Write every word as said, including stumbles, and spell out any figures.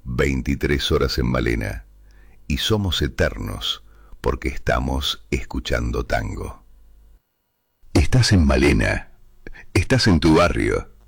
veintitrés horas en Malena. Y somos eternos porque estamos escuchando tango. Estás en Malena. Estás en tu barrio.